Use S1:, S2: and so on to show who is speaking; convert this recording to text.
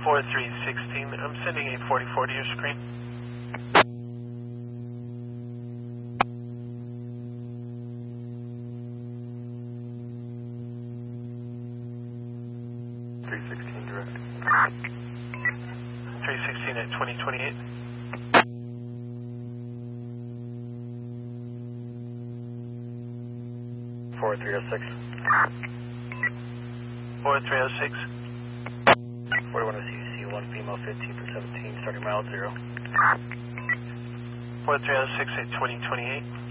S1: 4316, I'm sending 844 to your screen.
S2: Direct.
S1: 316 at 2028.
S2: 4306.
S1: 4306.
S2: 41 CC, 1 female, 15 for 17, starting mile 0.
S1: 4306 at 2028.